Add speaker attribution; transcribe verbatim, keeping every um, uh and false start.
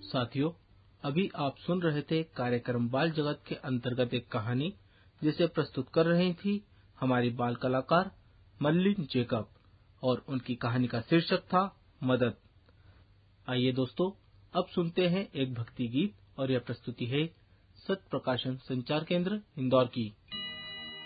Speaker 1: साथियों, अभी आप सुन रहे थे कार्यक्रम बाल जगत के अंतर्गत एक कहानी जिसे प्रस्तुत कर रही थी हमारी बाल कलाकार मर्लिन जेकब और उनकी कहानी का शीर्षक था मदद। आइए दोस्तों, अब सुनते हैं एक भक्ति गीत और यह प्रस्तुति है सत्य प्रकाशन संचार केंद्र इंदौर की।